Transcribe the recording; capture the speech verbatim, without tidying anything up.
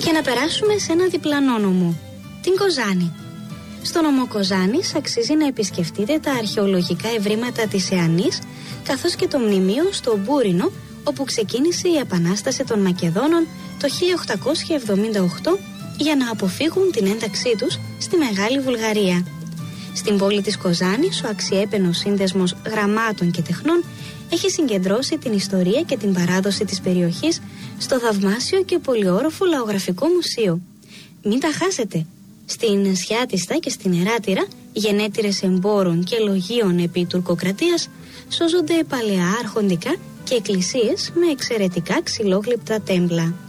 Και να περάσουμε σε ένα διπλανό νομό, την Κοζάνη. Στο νομό Κοζάνης αξίζει να επισκεφτείτε τα αρχαιολογικά ευρήματα της Εανής, καθώς και το μνημείο στο Μπούρινο, όπου ξεκίνησε η επανάσταση των Μακεδόνων το χίλια οκτακόσια εβδομήντα οκτώ για να αποφύγουν την ένταξή τους στη Μεγάλη Βουλγαρία. Στην πόλη της Κοζάνης, ο αξιέπαινος σύνδεσμος γραμμάτων και τεχνών έχει συγκεντρώσει την ιστορία και την παράδοση της περιοχής στο θαυμάσιο και πολυόροφο λαογραφικό μουσείο. Μην τα χάσετε! Στην Σιάτιστα και στην Εράτηρα, γενέτειρες εμπόρων και λογίων επί τουρκοκρατίας, σώζονται παλαιά αρχοντικά και εκκλησίες με εξαιρετικά ξυλόγλυπτα τέμπλα.